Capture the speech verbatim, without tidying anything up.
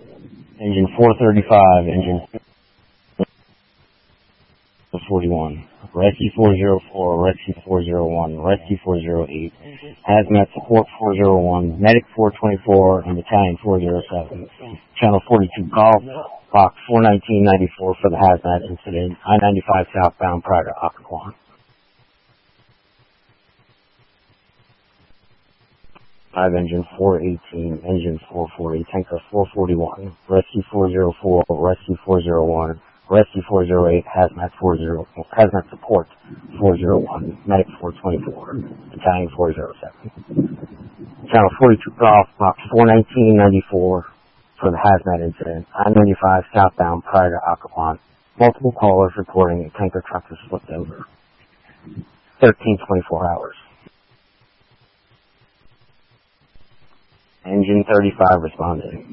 Engine four thirty-five, engine forty-one. Rescue four zero four, Rescue four zero one, Rescue four zero eight, Hazmat Support four zero one, Medic four twenty-four, and Battalion four zero seven. Channel forty-two Golf, Box four nineteen ninety-four for the Hazmat incident, I ninety-five southbound prior to Occoquan. five engine four eighteen, engine four forty, tanker four forty-one, Rescue four zero four, Rescue four zero one, Rescue four zero eight, Hazmat four zero, Hazmat Support four zero one, Medic four twenty-four, Battalion four zero seven. Channel forty-two Golf, Box four nineteen ninety-four for the Hazmat incident, I ninety-five southbound prior to Occoquan. Multiple callers reporting a tanker truck was flipped over. thirteen twenty-four hours. Engine thirty-five responded.